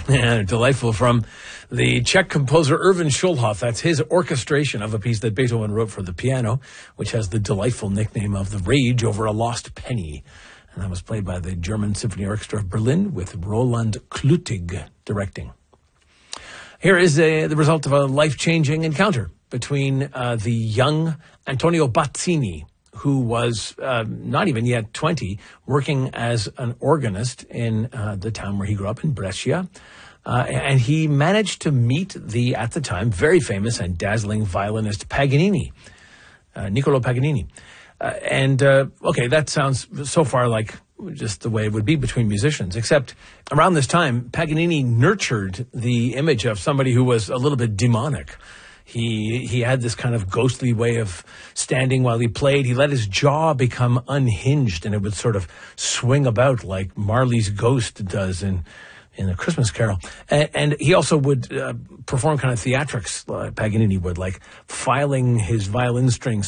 Yeah, delightful from the Czech composer Erwin Schulhoff. That's his orchestration of a piece that Beethoven wrote for the piano, which has the delightful nickname of The Rage Over a Lost Penny. And that was played by the German Symphony Orchestra of Berlin with Roland Klutig directing. Here is the result of a life-changing encounter between the young Antonio Bazzini, who was not even yet 20, working as an organist in the town where he grew up in Brescia. And he managed to meet the, at the time, very famous and dazzling violinist Paganini, Niccolo Paganini. Okay, that sounds so far like just the way it would be between musicians, except around this time, Paganini nurtured the image of somebody who was a little bit demonic. He had this kind of ghostly way of standing while he played. He let his jaw become unhinged, and it would sort of swing about like Marley's ghost does in A Christmas Carol. And he also would perform kind of theatrics, Paganini would, like filing his violin strings